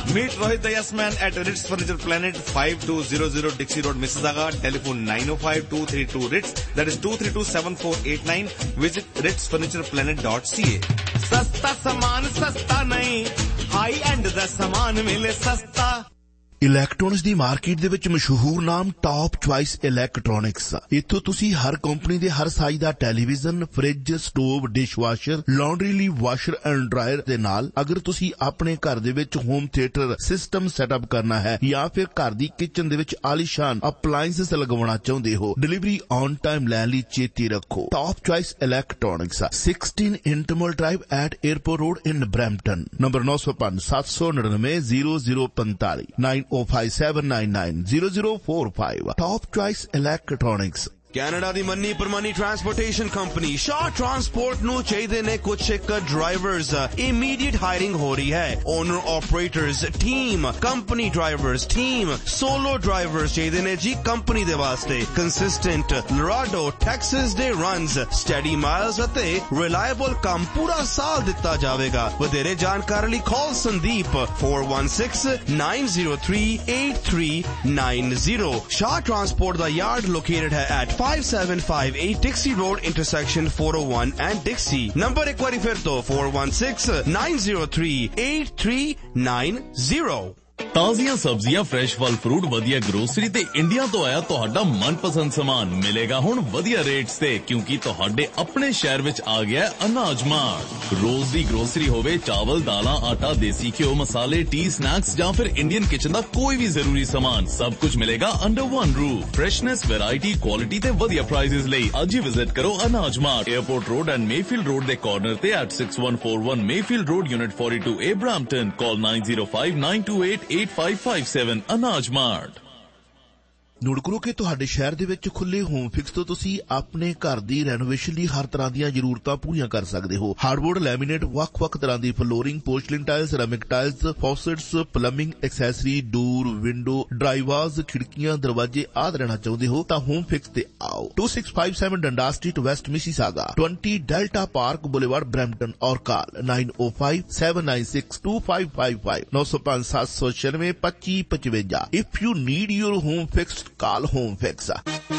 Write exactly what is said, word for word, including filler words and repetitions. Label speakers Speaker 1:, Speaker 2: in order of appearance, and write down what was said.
Speaker 1: Meet Rohit the Yes Man at Ritz Furniture Planet, five two zero zero Dixie Road, Mississauga. Telephone nine oh five, two three two, Ritz. That is two three two, seven four eight nine. Visit ritz furniture planet dot c a. सस्ता सामान सस्ता नहीं, high and दा सामान मिले सस्ता।
Speaker 2: Electronics ਦੀ market ਦੇ ਵਿੱਚ ਮਸ਼ਹੂਰ ਨਾਮ ਟਾਪ ਚੁਆਇਸ ਇਲੈਕਟ੍ਰੋਨਿਕਸ। ਇੱਥੋਂ ਤੁਸੀਂ ਹਰ ਕੰਪਨੀ ਦੇ ਹਰ ਸਾਈਜ਼ ਦਾ television, fridge, stove, dishwasher, laundry ਲਈ ਵਾਸ਼ਰ ਐਂਡ ਡਰਾਇਰ ਦੇ ਨਾਲ ਅਗਰ ਤੁਸੀਂ ਆਪਣੇ ਘਰ ਦੇ ਵਿੱਚ ਹੋਮ ਥੀਏਟਰ ਸਿਸਟਮ ਸੈਟਅਪ ਕਰਨਾ ਹੈ ਜਾਂ ਫਿਰ ਘਰ ਦੀ ਕਿਚਨ ਦੇ ਵਿੱਚ ਆਲੀਸ਼ਾਨ ਅਪਲਾਇੰਸਸ ਲਗਵਾਉਣਾ ਚਾਹੁੰਦੇ ਹੋ, ਡਿਲੀਵਰੀ ਔਨ ਟਾਈਮ ਲੈਣ ਲਈ ਚੇਤੇ ਰੱਖੋ top choice electronics sixteen Intimel Drive at Airport Road in Brampton। Number nine oh five, seven nine nine, zero zero four five nine oh five seven nine nine zero zero four five। Top Choice Electronics।
Speaker 3: Canada ਦੀ ਮੰਨੀ ਪ੍ਰਮਾਨੀ transportation company ਸ਼ਾਹ transport ਨੂੰ ਚਾਹੀਦੇ ਨੇ ਕੁਝ ਇੱਕ drivers. Immediate hiring ਹੋ ਰਹੀ ਹੈ। Owner operators team, company drivers team, solo drivers ਚਾਹੀਦੇ ਨੇ ਜੀ ਕੰਪਨੀ ਦੇ ਵਾਸਤੇ। ਕੰਸਿਸਟੈਂਟ ਲੋਰਾਡੋ ਟੈਕਸਸ ਦੇ ਰਨਸ, ਸਟੈਡੀ ਮਾਈਲਸ ਅਤੇ ਰਿਲਾਇਬਲ ਕੰਮ ਪੂਰਾ ਸਾਲ ਦਿੱਤਾ ਜਾਵੇਗਾ। ਵਧੇਰੇ ਜਾਣਕਾਰੀ ਲਈ ਕਾਲ Sandeep four one six nine zero three eight three nine zero। ਸ਼ਾਹ ਟਰਾਂਸਪੋਰਟ ਦਾ ਯਾਰਡ ਲੋਕੇਟਡ ਹੈ at five seven five eight Dixie Road intersection four oh one and Dixie। number ek bari fir to four one six nine zero three eight three nine zero।
Speaker 4: ਤਾਜ਼ੀਆਂ ਸਬਜ਼ੀਆਂ, fresh ਫਲ fruit, ਵਧੀਆ grocery ਤੇ India ਤੋਂ ਆਇਆ ਤੁਹਾਡਾ ਮਨਪਸੰਦ ਸਮਾਨ ਮਿਲੇਗਾ ਹੁਣ ਵਧੀਆ ਰੇਟਸ ਤੇ, ਕਿਉਂਕਿ ਤੁਹਾਡੇ ਆਪਣੇ ਸ਼ਹਿਰ ਵਿੱਚ ਆ ਗਿਆ ਅਨਾਜ ਮਾਰਟ। ਰੋਜ਼ ਦੀ ਗਰੋਸਰੀ ਹੋਵੇ, ਚਾਵਲ, ਦਾਲਾਂ, ਆਟਾ, ਦੇਸੀ ਘਿਓ, ਮਸਾਲੇ, ਟੀ, ਸਨੈਕਸ ਜਾਂ ਫਿਰ ਇੰਡੀਅਨ ਕਿਚਨ ਦਾ ਕੋਈ ਵੀ ਜ਼ਰੂਰੀ ਸਮਾਨ, ਸਭ ਕੁਝ ਮਿਲੇਗਾ under one roof. Freshness, variety, quality ਤੇ ਵਧੀਆ ਪ੍ਰਾਈਸਿਸ ਲਈ ਅੱਜ ਹੀ ਵਿਜ਼ਿਟ ਕਰੋ ਅਨਾਜ mart, airport road and Mayfield road ਦੇ ਕਾਰਨਰ ਤੇ at six one four one Mayfield road, unit forty-two A, Brampton। Call nine zero five nine two eight eight five five seven। ਅਨਾਜ mart.
Speaker 2: Note ਕਰੋ ਕਿ ਤੁਹਾਡੇ ਸ਼ਹਿਰ ਦੇ ਵਿੱਚ ਖੁੱਲੇ ਹੋਮ ਫਿਕਸ ਤੋਂ ਤੁਸੀਂ ਆਪਣੇ ਘਰ ਦੀ ਰੈਨੋਵੇਸ਼ਨ ਲਈ ਹਰ ਤਰ੍ਹਾਂ ਦੀਆਂ ਜ਼ਰੂਰਤਾਂ ਪੂਰੀਆਂ ਕਰ ਸਕਦੇ ਹੋ। ਹਾਰਡਵੁੱਡ, ਲੈਮੀਨੇਟ, ਵੱਖ-ਵੱਖ ਤਰ੍ਹਾਂ ਦੀ flooring, ਪੋਰਸਲਿਨ tiles, ceramic tiles, ਫੌਸਟਸ, plumbing accessory, ਡੋਰ, ਵਿੰਡੋ, ਡਰਾਈਵਾਜ਼, ਖਿੜਕੀਆਂ, ਦਰਵਾਜ਼ੇ ਆਦਿ ਲੈਣਾ ਚਾਹੁੰਦੇ ਹੋ ਤਾਂ ਹੋਮ ਫਿਕਸ ਤੇ ਆਓ। two six five seven Dundas Street, West Mississauga, twenty Delta Park Boulevard, Brampton, और call nine oh five seven nine six two five five five nine oh five seven nine six two five five five। If you need your home fixed, call Home Fix।